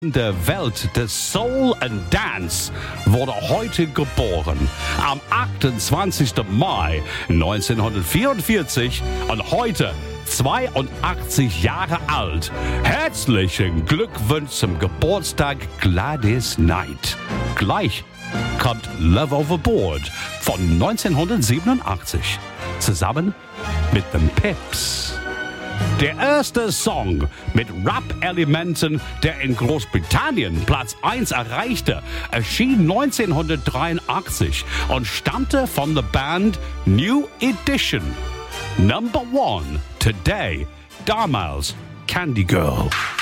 der Welt des Soul and Dance wurde heute geboren. Am 28. Mai 1944 und heute 82 Jahre alt. Herzlichen Glückwunsch zum Geburtstag Gladys Knight. Gleich kommt Love Overboard von 1987 zusammen mit den Pips. Der erste Song mit Rap-Elementen, der in Großbritannien Platz 1 erreichte, erschien 1983 und stammte von der Band New Edition. Number 1 Today, damals Candy Girl.